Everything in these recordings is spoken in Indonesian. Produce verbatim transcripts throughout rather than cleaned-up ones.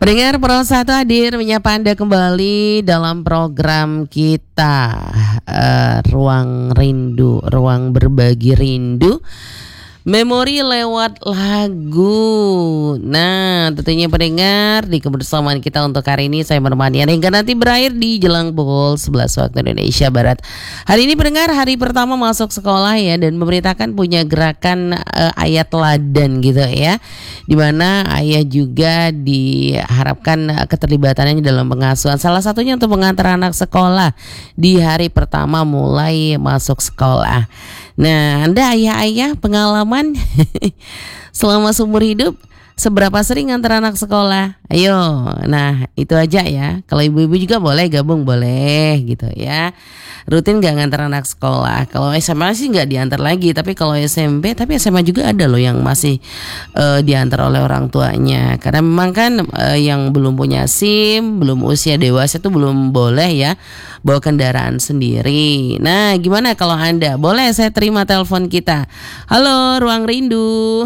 Pendengar Pro satu hadir menyapa Anda kembali dalam program kita uh, Ruang Rindu, Ruang Berbagi Rindu, memori lewat lagu. Nah, tentunya pendengar, di kebersamaan kita untuk hari ini saya menemani Anda hingga nanti berakhir di jelang pukul sebelas waktu Indonesia Barat. Hari ini pendengar, hari pertama masuk sekolah ya, dan memberitakan punya gerakan uh, ayat teladan gitu ya, dimana ayah juga diharapkan uh, keterlibatannya dalam pengasuhan. Salah satunya untuk mengantar anak sekolah di hari pertama mulai masuk sekolah. Nah, Anda ayah-ayah pengalaman selama seumur hidup seberapa sering ngantar anak sekolah? Ayo, nah itu aja ya. Kalau ibu-ibu juga boleh gabung, boleh gitu ya. Rutin gak ngantar anak sekolah. Kalau S M A sih gak diantar lagi, tapi kalau S M P, tapi S M A juga ada loh yang masih uh, diantar oleh orang tuanya. Karena memang kan uh, yang belum punya SIM, belum usia dewasa itu belum boleh ya bawa kendaraan sendiri. Nah, gimana kalau Anda? Boleh saya terima telepon kita. Halo, Ruang Rindu.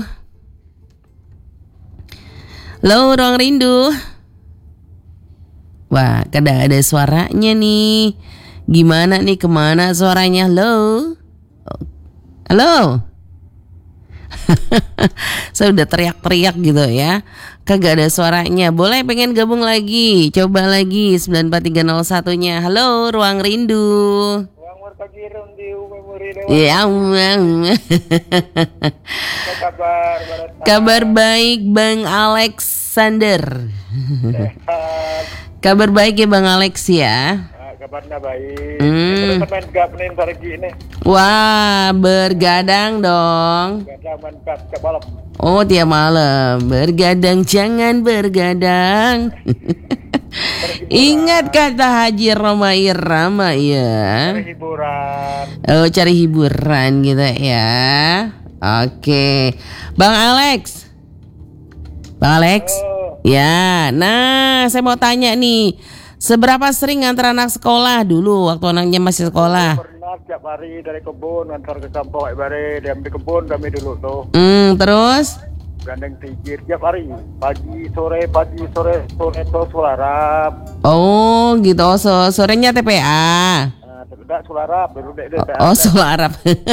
Halo, Ruang Rindu. Wah, kada ada suaranya nih. Gimana nih, kemana suaranya? Halo? Halo? Saya udah teriak-teriak gitu ya, kagak ada suaranya. Boleh pengen gabung lagi, coba lagi sembilan empat tiga nol satu-nya. Halo, Ruang Rindu. Iya, kabar? Kabar baik Bang Alexander. Kabar baik ya Bang Alex ya. Kabarnya baik. Hmm. Teman gak menin pagi ini. Wah, bergadang dong. Gadang mantap ke malam. Oh, tiap malam bergadang, jangan bergadang. Ingat kata Haji Roma Irama ya. Cari hiburan. Oh, cari hiburan gitu ya. Oke, Bang Alex. Bang Alex. Oh. Ya, nah saya mau tanya nih. Seberapa sering ngantar anak sekolah dulu waktu anaknya masih sekolah? Pernah tiap hari dari kebun antar ke kampung bare, diam di kebun kami dulu tuh. Hmm, terus? Gandeng tigir tiap hari, pagi sore pagi sore sore tuh sularap. Oh, gitu. So, sorenya T P A. Nah, tidak sularap, baru dek dek. Oh, sularap.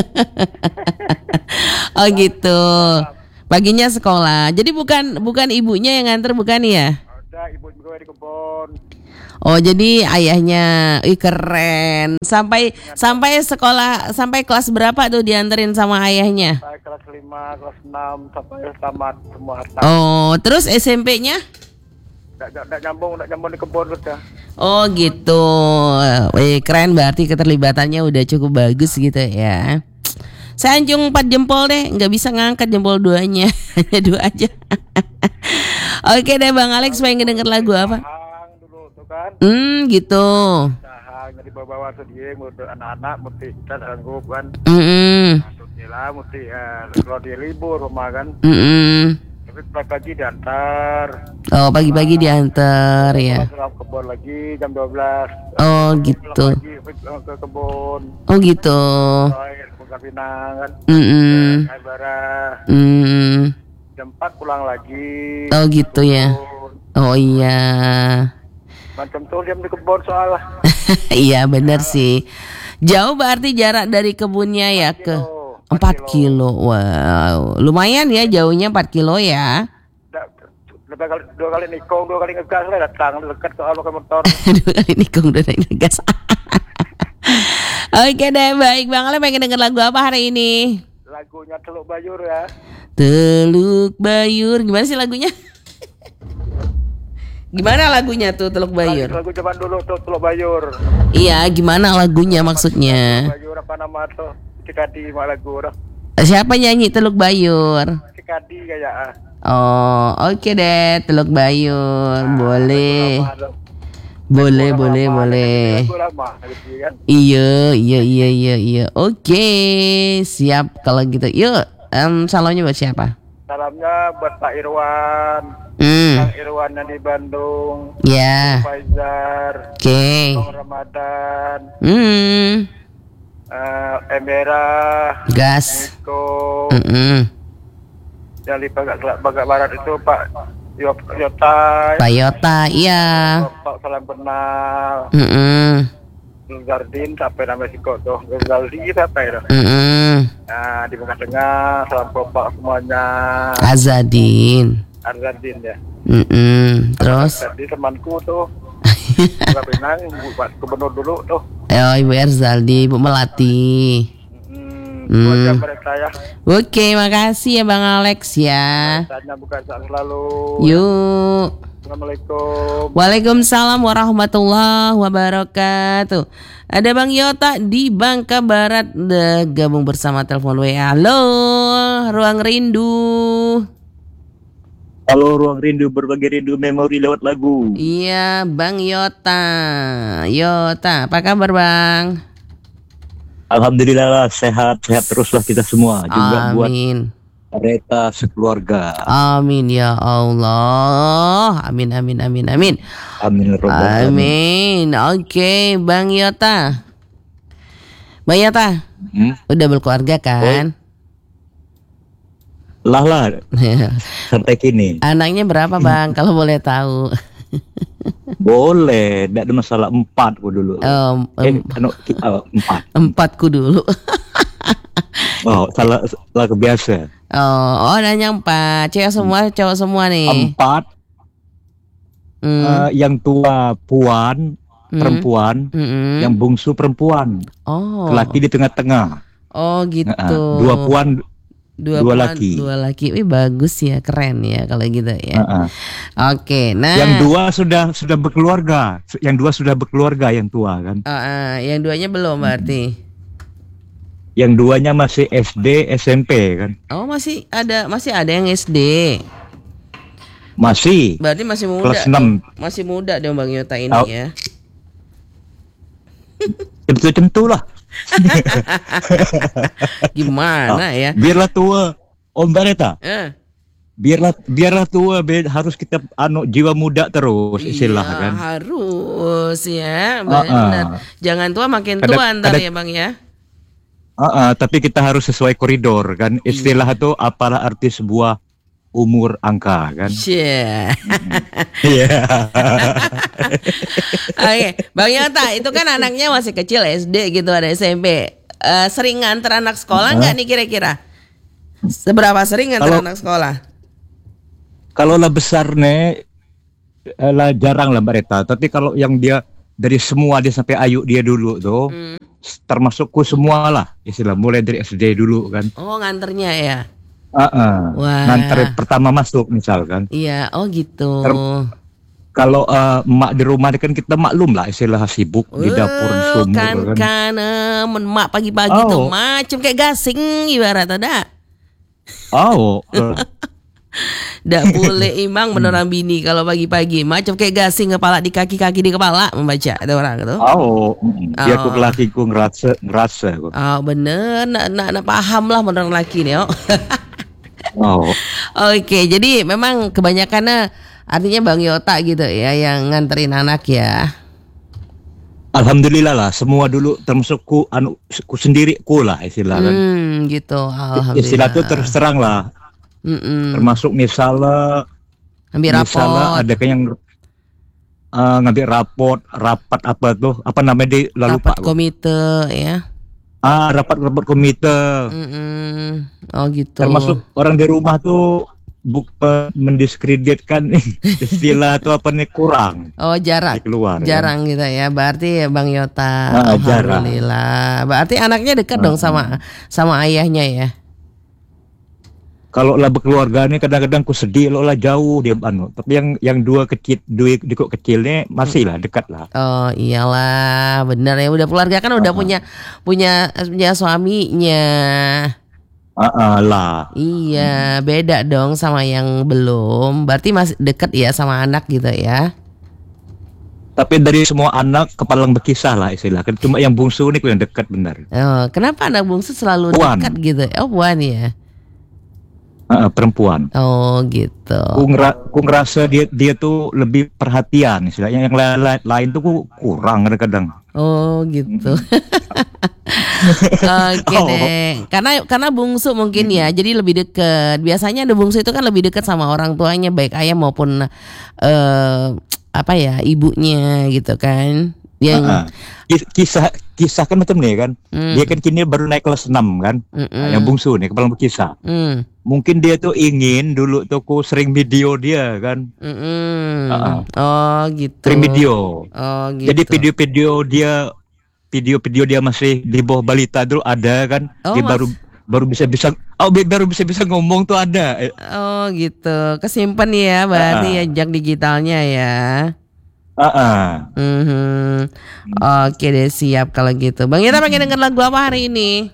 Oh, gitu. Paginya sekolah. Jadi bukan bukan ibunya yang nganter, bukan ya? Ada ibu juga di kebun. Oh, jadi ayahnya, ih keren. Sampai sampai sekolah, sampai kelas berapa tuh dianterin sama ayahnya? Saya kelas lima, kelas enam sampai tamat semua. Oh, terus S M P-nya? Enggak nyambung, enggak nyambung di kebun udah. Oh, gitu. Wih, keren, berarti keterlibatannya udah cukup bagus gitu ya. Saya anjung empat jempol deh, nggak bisa ngangkat jempol duanya, hanya dua aja. Oke deh Bang Alex, pengen denger lagu apa? Kan? Hmm, gitu. Nah, jadi bawa-bawa sedih untuk anak-anak mesti kita sanggup kan. Mm-mm. Alhamdulillah mesti ya, kalau di libur rumah kan. Mm-mm. Tapi pagi diantar. Oh, pagi-pagi diantar ya. Pulang ke kebun lagi jam dua belas. Oh, gitu. Lagi ke kebun. Oh, gitu. Air buka pinang kan. Mm-mm. Air bara. Mm. Jam empat pulang lagi. Oh, gitu ya. Oh iya. Macam tuh diam di kebun soalnya. Iya benar sih. Jauh berarti jarak dari kebunnya ya ke empat kilo. Wow, lumayan ya jauhnya empat kilo ya. Dua kali, dua kali nikung, dua kali ngegas lah datang dekat soal pakai motor. Dua kali nikung, dua kali ngegas. Oke deh, baik Bang Ale, pengen denger lagu apa hari ini? Lagunya Teluk Bayur ya. Teluk Bayur, gimana sih lagunya? Gimana lagunya tuh Teluk Bayur? Lagu zaman dulu tuh Teluk Bayur. Iya, gimana lagunya maksudnya? Teluk Bayur apa nama tuh? Cikadi mak lagu dah. Siapa nyanyi Teluk Bayur? Cikadi kayak. Oh, oke okay deh, Teluk Bayur. Nah, boleh. Boleh, lagu boleh, lama, boleh. Lagu lama, gitu, kan? Iya, iya, iya, iya, iya. Oke, okay, siap kalau gitu. Yuk, um, salamnya buat siapa? Salamnya buat Pak Irwan. Hmm. Kang Irwan yang di Bandung. Ya. Yeah. Faizar. Oke. Okay. Bang Ramadan. Hmm. Uh, Emera. Gas. Niko. Mm-mm. Yang di Bagak, Bagak Barat itu Pak Yop Yota, Pak Yota, iya. Bapak salam kenal. Mm-mm. Gardin sampai nama Siko tuh, Galdi siapa ya? Mm-mm. Nah di tengah-tengah salam bapak semuanya. Azadin. Arzadin ya. Mm-mm. Terus? Tadi temanku tuh. Nggak Pinang, Pak Gubernur dulu tuh. Oh, Ibu Erzaldi, Ibu Melati. Hmm, Hmm. buat yang mereka ya. Oke, makasih ya Bang Alex ya. Tanya bukan saat selalu. Yuk. Assalamualaikum. Waalaikumsalam warahmatullahi wabarakatuh. Ada Bang Yota di Bangka Barat, udah gabung bersama telepon W A. Halo, Ruang Rindu. Halo, Ruang Rindu, berbagi rindu memori lewat lagu. Iya, Bang Yota. Yota, apa kabar Bang? Alhamdulillah lah, sehat, sehat teruslah kita semua. Juga buat Amin. Reta sekeluarga. Amin ya Allah. Amin amin amin amin. Amin. Robbal alamin. Amin. Oke, Bang Yota. Bang Yota, Hmm? udah berkeluarga kan? Lah lah, sampai kini. Anaknya berapa Bang kalau boleh tahu? Boleh, tidak ada masalah. Empat ku dulu. Um, eh, um, anu, uh, empat. empatku dulu. Oh, salah, salah kebiasa. Oh, oh nanya empat. Cewek semua, cowok semua nih. Empat. Hmm. uh, yang tua puan, Hmm. perempuan. Mm-mm. Yang bungsu perempuan. Oh. Laki di tengah-tengah. Oh gitu. Uh, dua puan. Dua, dua puan, laki. Dua laki. Wih bagus ya, keren ya kalau gitu ya. Uh-uh. Oke, nah. Yang dua sudah sudah berkeluarga. Yang dua sudah berkeluarga yang tua kan. Uh, uh, yang duanya belum berarti. Yang duanya masih S D, S M P kan. Oh masih ada, masih ada yang S D. Masih. Berarti masih muda. Kelas enam. dong. Masih muda dong Bang Yota ini Oh. ya. Tentu-tentu lah. Gimana ya? Biarlah tua, Om Bareta. Eh. Biarlah biarlah tua, be- harus kita anu jiwa muda terus istilah Iya, kan. harus ya, Uh-uh. benar. Jangan tua makin Kadang- tua ntar kadang- ya Bang ya. Uh-uh, tapi kita harus sesuai koridor kan. Istilah itu apalah arti sebuah umur angka kan. Cie. Iya. Oke, Bang Yota, itu kan anaknya masih kecil S D gitu, ada S M P. Eh, sering nganter anak sekolah nggak nih kira-kira? Seberapa sering nganter Kalau- anak sekolah? Kalau lah besar nih, eh, lah jarang lah Mbak Reta. Tapi kalau yang dia dari semua dia sampai ayu dia dulu tuh, Hmm. termasukku semua lah istilah. Mulai dari S D dulu kan. Oh nganternya ya? Uh-uh. Wah. Nganter pertama masuk misalkan. Iya, oh gitu. Ter- Kalau eh, emak di rumah kan kita maklum lah istilah sibuk di dapur di Oh, sumur kan kan. kan eh, memak pagi-pagi Oh. tuh macem kayak gasing ibarat ada. Oh, eh, Nggak boleh imang beneran bini kalau pagi-pagi macam kayak gasing kepala di kaki-kaki di kepala membaca ada orang gitu. oh, mm, biar Oh. ku lakiku ngerasa ngerasa kok. Oh bener, nak, nak, nak paham lah beneran laki nih. Oh. Oh, Oke, jadi memang kebanyakannya artinya Bang Yota gitu ya yang nganterin anak ya. alhamdulillah lah semua dulu termasuk ku anu ku sendiri ku lah istilah kan. Hmm, gitu. Alhamdulillah. Istilah itu terus terang lah. Mm-mm. Termasuk misalnya Ambil misalnya rapot, ada kan yang eh, ngambil rapot, rapat apa tuh? Apa namanya di lalu rapat lupa. komite ya. Ah, rapat-rapat komite. Mm-mm. Oh gitu. Termasuk orang di rumah tuh bukan mendiskreditkan istilah itu apa nih kurang Oh jarang, keluar. jarang gitu ya. Berarti ya Bang Yota, Ah, jarang. alhamdulillah. Berarti anaknya dekat dong sama sama ayahnya ya. Kalau lah berkeluarga nih kadang-kadang ku sedih lo lah jauh dia anu. Tapi yang yang dua kecil, dua dikok kecilnya masih lah dekat lah. Oh iyalah, bener ya. Udah keluarga kan udah Ah. punya punya punya suaminya. Ah, ah, lah. Iya, beda dong sama yang belum. Berarti masih dekat ya sama anak gitu ya. Tapi dari semua anak kepalang berkisah lah istilah. Kan cuma yang bungsu nih ku yang dekat benar. Oh, kenapa anak bungsu selalu Puan. dekat gitu? Oh, Puan ya. Uh, perempuan. Oh gitu. Ku, ngera, ku ngerasa dia dia tuh lebih perhatian, istilahnya yang lain, lain tuh ku kurang kadang-kadang. Oh gitu. Oke Oh. deh. Karena karena bungsu mungkin ya, jadi lebih deket. Biasanya ada bungsu itu kan lebih dekat sama orang tuanya, baik ayah maupun eh apa ya, ibunya gitu kan. Yang Uh-uh. Kis- Kisah kisah kan macam nih kan. Hmm. Dia kan kini baru naik kelas enam kan. Mm-mm. Yang bungsu nih kepala kisah. Hmm. Mungkin dia tuh ingin dulu tuh ku sering video dia kan. Mm-mm. Uh-uh. Oh gitu. Sering video. Oh gitu. Jadi video-video dia video-video dia masih di bawah balita dulu ada kan. Oh, Dia mas- baru baru bisa bisa oh bi- baru bisa bisa ngomong tuh ada. Eh, Oh gitu. Kesimpan ya berarti Uh-uh. ya jejak digitalnya ya. Uh-uh. Mhm. Oke deh, siap kalau gitu. Bang Yota pengen denger lagu apa hari ini?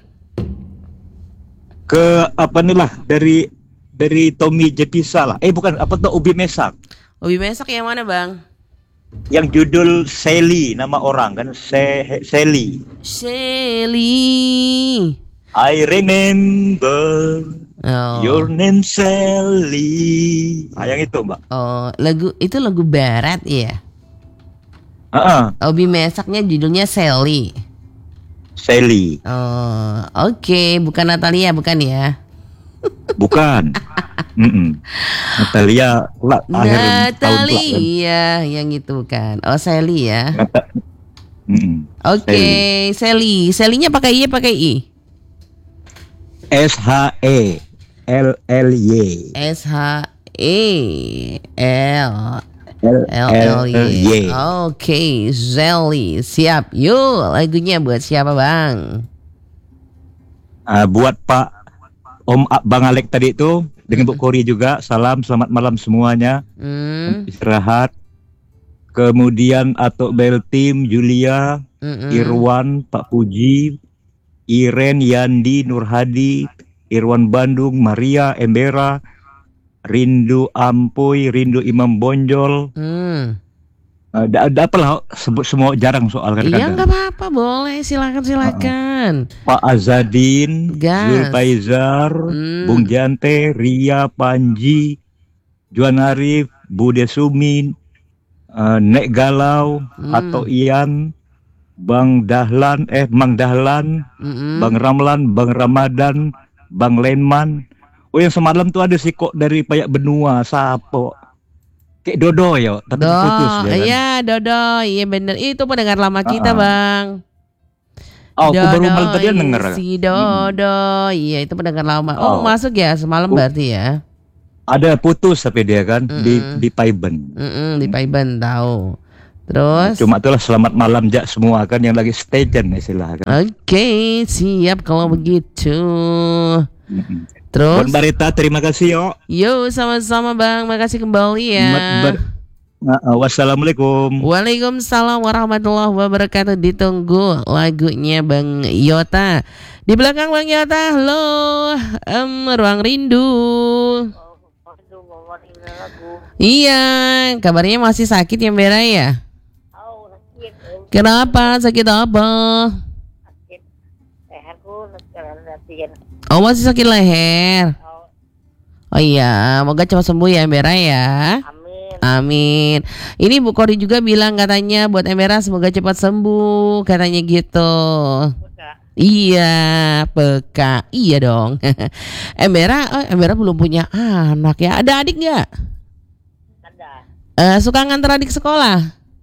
Ke apa nih lah dari dari Tommy Jepisa lah. Eh bukan apa tuh Ubi Mesak. Ubi Mesak yang mana bang? Yang judul Sally, nama orang kan Se- Sally. Shelly. I remember Oh. your name Sally. Ah, yang itu mbak. Oh, lagu itu lagu barat ya. Uh-uh. Ubi Mesaknya judulnya Sally. Sally. Oh, oke, bukan Natalia bukan ya? Bukan. Mm-mm. Natalia lah, akhir tahun tua kan. Natalia yang itu bukan. Oh, Sally ya. Nata- Mm-mm. Oke, Sally. Sally-nya pakai I pakai I? S H E L L Y. S H E L L L L L Y. Y. Oke, Sally. Siap. Yuk, lagunya buat siapa, Bang? Ah, buat Pak Om A- Bang Alek tadi itu dengan Bu Kori juga. Salam, selamat malam semuanya. Hmm. Istirahat. Kemudian Atok Bel Tim, Julia, Mm-mm. Irwan, Pak Puji, Iren, Yandi, Nurhadi, Irwan Bandung, Maria, Embera, Rindu Ampuy, Rindu Imam Bonjol. Hmm. Uh, da, da apalah sebut semua jarang soal Iya, kadang-kadang. nggak apa-apa, boleh. Silakan, silakan. Pak Azadin, Gas. Zulfaizar, Hmm. Bung Jante, Ria, Panji, Juan Arif, Bude Sumin, uh, Nek Galau, Hmm. atau Ian, Bang Dahlan, eh Mang Dahlan, Mm-mm. Bang Ramlan, Bang Ramadan, Bang Lenman. Oh yang semalam tuh ada si kok dari Payak Benua, Sapo. Kayak Dodo ya, tapi Do, putus dia kan. iya Dodo, iya bener. Itu pendengar lama kita, Ah. Bang. Oh, aku baru Dodo, malam tadi denger. si Dodo, iya itu pendengar lama. Oh, Oh. masuk ya semalam Oh. berarti ya. Ada putus tapi dia kan di Mm-mm. di Paiben. Mm-mm, di Paiban tahu. Terus, Cuma itulah selamat malam Jak semua kan yang lagi stay tune istilahnya. oke, siap kalau begitu. Mm-mm. Terus, Bon Barita terima kasih yo. yo sama-sama Bang, makasih kembali ya. Mat ber- Nah, uh, wassalamualaikum. Waalaikumsalam warahmatullahi wabarakatuh. Ditunggu lagunya Bang Yota. Di belakang Bang Yota, halo, em, Ruang Rindu. Aduh, mama dengerin lagu. Iya, kabarnya masih sakit ya Bera ya? Oh, sakit. eh, Kenapa? Sakit apa? Sakit. Leherku sekarang latihan. Oh, masih sakit leher. Oh, Oh iya, moga cepat sembuh ya Bera ya. amin. Amin. Ini Bu Kori juga bilang katanya buat Embera semoga cepat sembuh, katanya gitu. Udah. Iya, peka. Iya dong. Embera, oh, Embera belum punya anak ya. Ada adik nggak? Ada. Eh, suka nganter adik sekolah?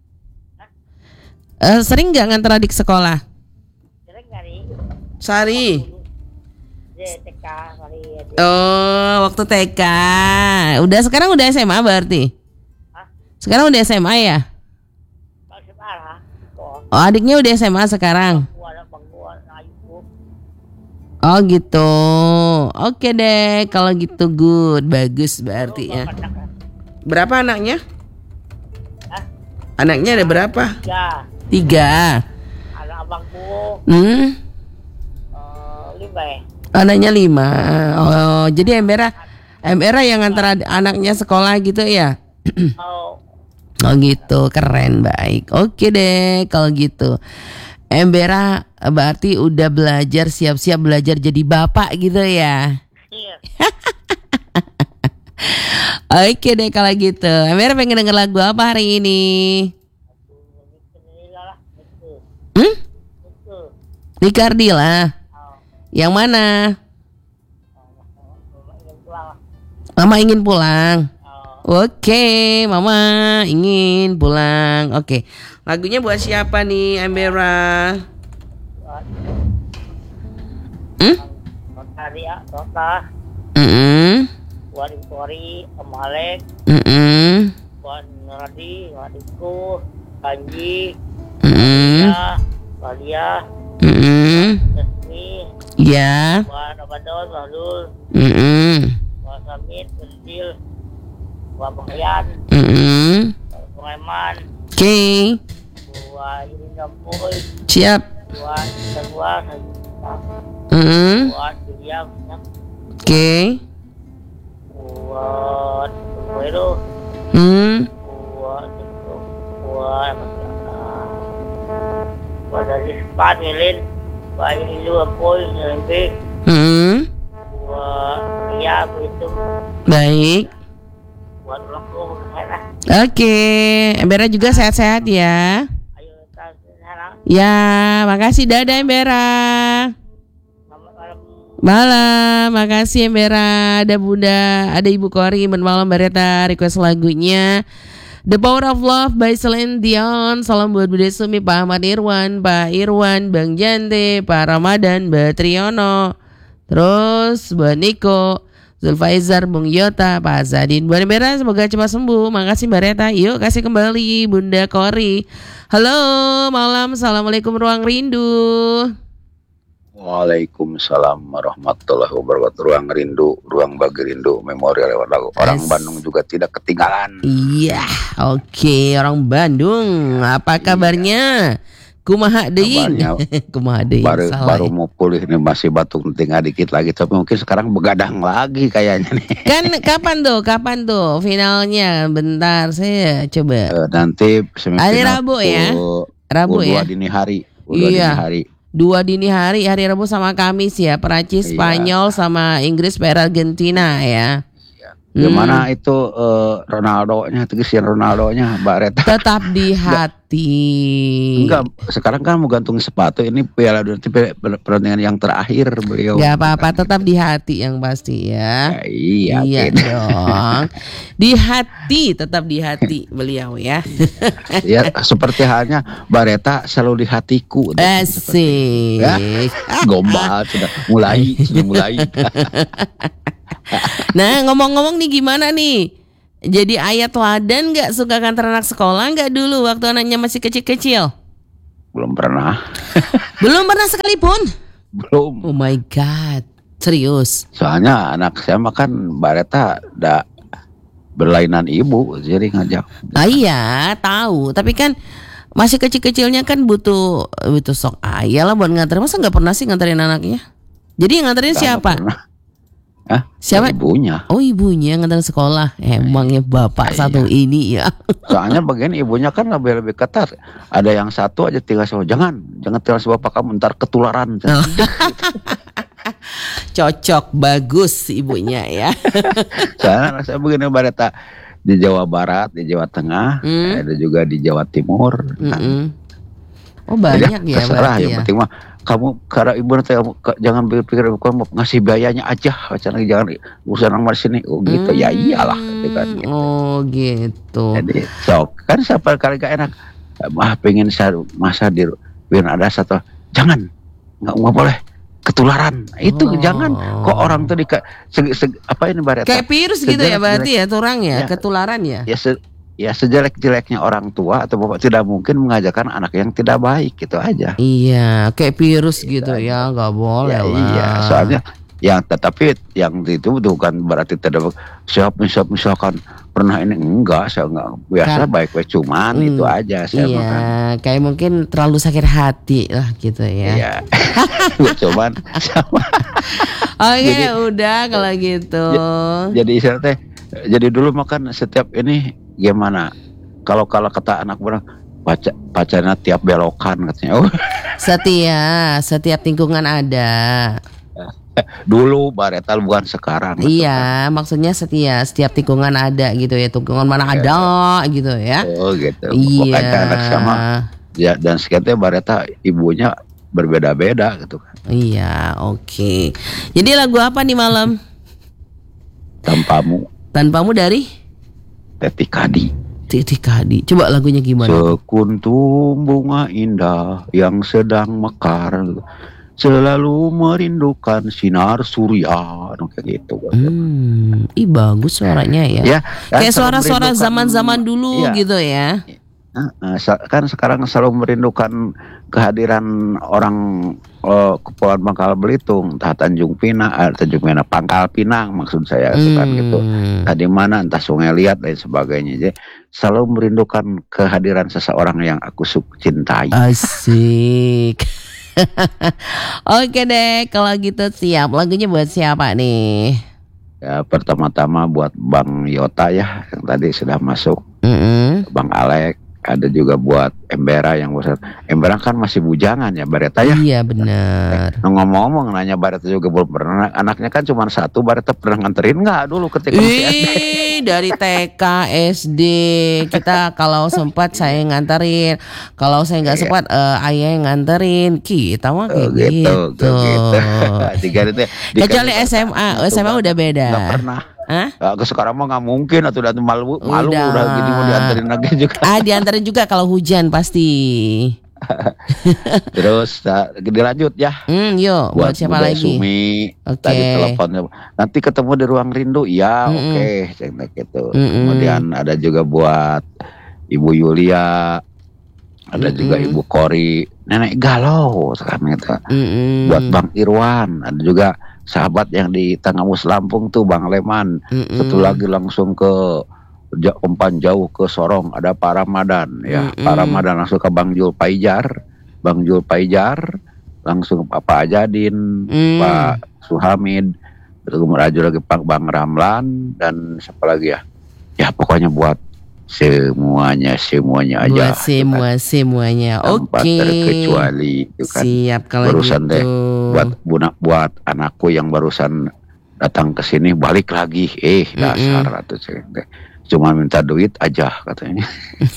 Eh, sering nggak nganter adik sekolah? Sering kali. Sari. Di T K kali ya. di- Oh, waktu T K. Udah sekarang udah S M A berarti? Hah? Sekarang udah S M A ya? Maksud arah. Kok. Oh, adiknya udah S M A sekarang. Gua ada bang gua ayuku. Oh gitu. Oke deh, kalau gitu good, bagus berarti ya. Berapa anaknya? Hah? Anaknya ada berapa? Ya, Tiga. ada abangku. Hmm, eh, lima ya. anaknya lima. Oh, jadi Embera, Embera yang antara anaknya sekolah gitu ya? Oh, Oh gitu, keren, baik. Oke deh, kalau gitu. Embera berarti udah belajar, siap-siap belajar jadi bapak gitu ya? iya. Oke deh kalau gitu. Ember pengen denger lagu apa hari ini? Hmm? Nika Ardila. Yang mana? Mama ingin pulang. Oke, Mama ingin pulang. Oke. Lagunya buat siapa nih, Embera? Hmm? Notaria, Tota, Mm-mm. buat Impori, Om Alek, Mm-mm. buat Nuradi, Wadiko, Panji, Mm-mm. ya, Valia, Mm-mm. Resmi, Ya. buat Ramadan, Mahdul, Mm-mm. buat Samit, Berdil, buat Bayan, Mm-mm. buat Pengeman, Oke. buat Irin Dampoy, Siap. buat Teguah, Mm-mm. buat William, Oke. buat Wero, Hmm. buat buat buat dari Span Milin, buat ini juga Boy Nyembe, Hmm. buat Ria begitu, Baik. buat Roko sana. Oke. Embera juga sehat-sehat ya. Ayo kita sana. Ya, makasih. Dadah Embera. Selamat malam. Malam, makasih Embera. Ada Bunda, ada Ibu Kori, malam Bareta request lagunya The Power of Love by Celine Dion. Salam buat Bude Sumi, Pak Ahmad Irwan, Pak Irwan, Bang Jante, Pak Ramadan, Mbak Triyono. Terus buat Niko, Zulfaizar, Bung Yota, Pak Zadin. Buat Embera semoga cepat sembuh. Makasih Mbak Reta. Yuk kasih kembali Bunda Kori. Halo, malam. Assalamualaikum Ruang Rindu. Waalaikumsalam warahmatullahi wabarakatuh. Ruang rindu, ruang bagi rindu, memori lewat lagu. Orang Yes. Bandung juga tidak ketinggalan. Iya, oke orang Bandung. Apa kabarnya? Kumaha deing? Kabarnya Kumaha deing? Baru Salah baru ya. mau pulih nih, masih batuk tinggal dikit lagi, tapi mungkin sekarang begadang lagi kayaknya nih. Kan kapan tuh? Kapan tuh finalnya? Bentar saya coba. Eh, nanti semifinal Hari Rabu ya? U- Rabu U dua ya? dini hari. U dua Iya. dini hari. Dua dini hari, hari Rabu sama Kamis ya. Perancis, Iya. Spanyol sama Inggris, per Argentina ya. Gimana itu eh, Ronaldo-nya, tegesin Ronaldo-nya, Mbak Reta? Tetap di hati. Enggak, sekarang kan mau gantung sepatu, ini Piala Dunia per- per- pertandingan yang terakhir beliau. Gak apa-apa, tetap di hati yang pasti ya. Ya, iya, Iya gitu. dong. Di hati, tetap di hati beliau ya. Ya, seperti halnya Bareta selalu di hatiku. Asik. Ya. Gombal sudah mulai, sudah mulai. Nah ngomong-ngomong nih gimana nih? Jadi ayat teladan gak suka kantor anak sekolah gak dulu waktu anaknya masih kecil-kecil? Belum pernah, Belum pernah sekalipun? belum. Oh my god, serius? Soalnya anak saya makan Bareta udah berlainan ibu, jadi ngajak. Ah, iya tahu, tapi kan masih kecil-kecilnya kan butuh butuh sok ayah lah buat nganterin. Masa nggak pernah sih nganterin anaknya? Jadi yang nganterin Nggak siapa? pernah. Hah? Siapa? Ibunya. Oh ibunya yang nganterin sekolah. Emangnya bapak Iya. satu ini ya. Soalnya bagian ibunya kan lebih lebih ketat. Ada yang satu aja tinggal sama, jangan, jangan tinggal sama bapak kamu ntar ketularan. Oh. Cocok, bagus ibunya ya. Soalnya anak saya begini Bareta di Jawa Barat, di Jawa Tengah, Hmm. ada juga di Jawa Timur. Kan. Mm-mm. Oh banyak Jadi, ya terserah, berarti yang ya. penting mah kamu karena ibu nanti kamu ke- jangan berpikir kamu ngasih biayanya aja, jangan jangan urusan nomor sini, oh gitu ya iyalah, gitu kan. Hmm, Gitu. Oh gitu. Jadi sok kan siapa kali gak enak, mah pengen saya masa di biar ada satu, jangan nggak nggak boleh ketularan, itu Oh. jangan kok orang tuh di seg, seg- apa ini Bareta? Kayak virus gitu ya Sejelek- berarti ya turang ya, Ya. ketularan ya. ya se, ya sejelek-jeleknya orang tua atau bapak tidak mungkin mengajarkan anak yang tidak baik, gitu aja. Iya, kayak virus gitu ya, nggak boleh Ya, lah. iya, soalnya yang tetapi yang itu bukan berarti tidak siapa misal misalkan pernah ini enggak, saya enggak biasa Kan. baik-baik cuman Hmm, itu aja saya Iya, makan. kayak mungkin terlalu sakit hati lah gitu ya. Iya. Cuman sama. Oke, Jadi- udah kalau gitu. Jadi istilah teh jadi dulu makan setiap ini gimana? Kalau kalau kata anak orang baca bacanya tiap belokan katanya. Oh, Setia, setiap lingkungan ada. Dulu Bareta bukan sekarang. Iya, maksudnya setia setiap tikungan ada gitu ya, tikungan mana ada gitu ya. Oh gitu. Iya. Makanya anak sama ya, dan sekatnya Bareta ibunya berbeda-beda gitu kan. Iya, oke. Jadi lagu apa nih malam? Tanpamu, Tanpamu dari Teti Kadi. Titi Kadi. Coba lagunya gimana? Sekuntum bunga indah yang sedang mekar, selalu merindukan sinar surya, anu kayak gitu. Hmm, ih bagus suaranya ya. Ya, kan Kayak selalu suara-suara merindukan- zaman-zaman dulu Iya. gitu ya. Nah, sa- kan sekarang selalu merindukan kehadiran orang eh, Kepulauan Bangka Belitung, entah Tanjung Pinang, eh, Tanjung Pinang, Pangkal Pinang maksud saya, kan gitu. Hmm. Entah di mana, entah Sungai Liat dan sebagainya. Jadi selalu merindukan kehadiran seseorang yang aku suka cintai. Asik. Oke deh, kalau gitu siap. Lagunya buat siapa nih? Ya, pertama-tama buat Bang Yota ya, yang tadi sudah masuk, Mm-mm. Bang Alek. Ada juga buat Embera yang besar. Embera kan masih bujangan ya, Bareta ya. Iya benar. Nah, ngomong-ngomong nanya Bareta juga belum pernah. Anaknya kan cuma satu. Bareta pernah nganterin nggak dulu ketika masih S D? Ih, dari T K, S D kita kalau sempat saya yang nganterin, kalau saya nggak Iya. sempat eh, ayah yang nganterin. Kita mah kayak Oh, gitu, gitu. gitu. Tiga itu. Kecuali S M A, S M A udah beda. Nggak pernah. Hah? Nah, sekarang mah nggak mungkin atau udah malu malu Udah. udah, gini mau dianterin lagi juga. Ah, diantarin juga kalau hujan pasti. Terus nah, dilanjut ya. Hmm, yuk, buat, siapa Bunda lagi? Sumi, Oke. tadi teleponnya. Nanti ketemu di ruang rindu, ya Mm-mm. oke, cek gitu. Mm-mm. Kemudian ada juga buat Ibu Yulia, ada juga Mm-mm. Ibu Kori, Nenek Galau sekarang gitu. Mm-mm. Buat Bang Irwan, ada juga sahabat yang di Tangamus Lampung tuh Bang Leman. Mm-mm. Satu lagi langsung ke ja- umpan jauh ke Sorong, ada Pak Ramadan ya. Mm-mm. Pak Ramadan langsung ke Bang Jul Paijar, Bang Jul Paijar langsung ke Pak Ajadin, Mm. Pak Suhamid, terus kemudian ada lagi Pak Bang Ramlan dan siapa lagi ya? Ya pokoknya buat semuanya semuanya aja. Buat semua semuanya. Tanpa Oke. terkecuali itu kan. Siap kalau Barusan gitu. deh, buat bunak buat anakku yang barusan datang ke sini balik lagi, eh dasar atau cuma minta duit aja katanya.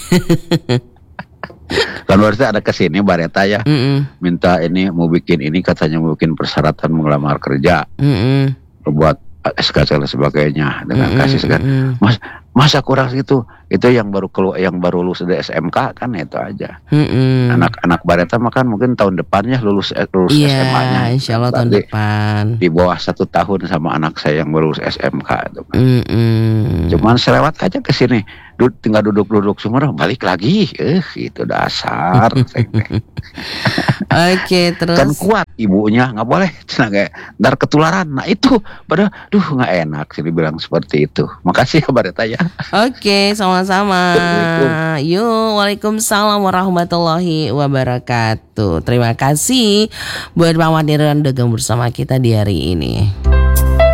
Kan harusnya ada kesini Bareta ya, Mm-mm. minta ini mau bikin ini katanya mau bikin persyaratan mengelamar kerja, Mm-mm. buat S K dan sebagainya dengan Mm-mm. kasih segan. Mm-mm. Mas masa kurang gitu, itu yang baru keluar yang baru lulus dari S M K kan itu aja. Mm-mm. Anak-anak Bareta mah kan mungkin tahun depannya lulus lulus S M A-nya. Iya, insya Allah tahun Berarti depan. di bawah satu tahun sama anak saya yang baru lulus S M K itu. Mm-mm. Cuman selewat aja ke sini, du- tinggal duduk-duduk semua balik lagi, eh itu dasar. Oke, terus. Kan kuat ibunya nggak boleh, cina kayak ntar ketularan. Nah itu, padahal, duh nggak enak sih dibilang seperti itu. Makasih ya Bareta ya. Oke, sama-sama. Assalamualaikum. Yuk, waalaikumsalam warahmatullahi wabarakatuh. Terima kasih buat Pak Wadiran dagang bersama kita di hari ini.